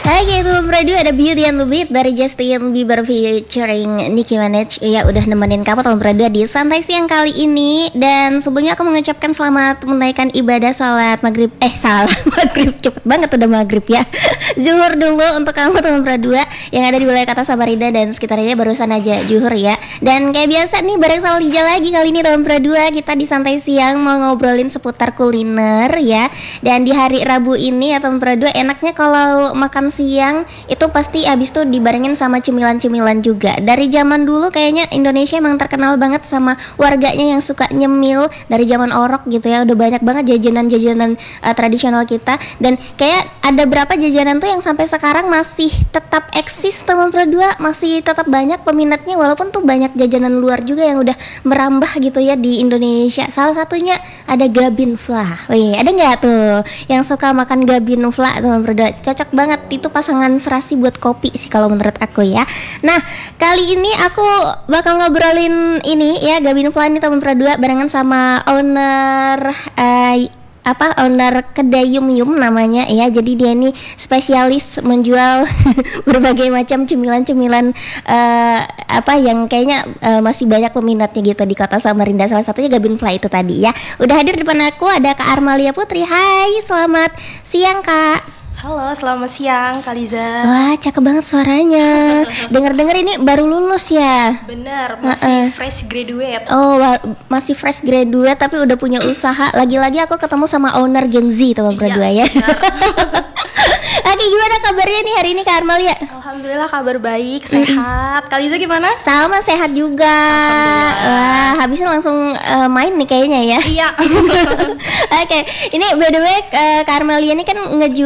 Hai gitu Radio, ada Beauty and the Beat dari Justin Bieber featuring Nicki Minaj. Ya udah nemenin kamu teman Radio di santai siang kali ini. Dan sebelumnya aku mengucapkan selamat menunaikan ibadah salat maghrib. Salah maghrib, cepet banget udah maghrib ya. Zuhur dulu untuk kamu teman Radio yang ada di wilayah kata Samarinda dan sekitarnya, barusan aja zuhur ya. Dan kayak biasa nih bareng sama Lija lagi kali ini teman Radio, kita di santai siang mau ngobrolin seputar kuliner ya. Dan di hari Rabu ini ya teman Radio, enaknya kalau makan siang itu pasti abis itu dibarengin sama cemilan-cemilan juga. Dari zaman dulu kayaknya Indonesia emang terkenal banget sama warganya yang suka nyemil. Dari zaman orok gitu ya, udah banyak banget jajanan-jajanan tradisional kita. Dan kayak ada berapa jajanan tuh yang sampai sekarang masih tetap eksis teman berdua, masih tetap banyak peminatnya, walaupun tuh banyak jajanan luar juga yang udah merambah gitu ya di Indonesia. Salah satunya ada Gabinfla. Wih, ada nggak tuh yang suka makan Gabinfla teman berdua? Cocok banget, itu pasangan serasi buat kopi sih kalau menurut aku ya. Nah, kali ini aku bakal ngobrolin ini ya, Gabinfla ini teman berdua barengan sama owner owner kedai Yum Yum namanya ya. Jadi dia ini spesialis menjual berbagai macam cemilan-cemilan yang kayaknya masih banyak peminatnya gitu di kota Samarinda. Salah satunya Gabinfla itu tadi ya. Udah hadir di depan aku ada Kak Armalia Putri. Hai, selamat siang Kak. Halo, selamat siang Kak Liza. Wah, cakep banget suaranya. Dengar-dengar ini baru lulus ya? Bener, masih fresh graduate. Oh, masih fresh graduate tapi udah punya usaha. Lagi-lagi aku ketemu sama owner Gen Z teman berdua ya. Oke, gimana kabarnya nih hari ini Kak Armalia? Alhamdulillah kabar baik, sehat. Kak Liza gimana? Sama, sehat juga. Wah, habisnya langsung main nih kayaknya ya. Iya. Oke, ini by the way Kak Armalia ini kan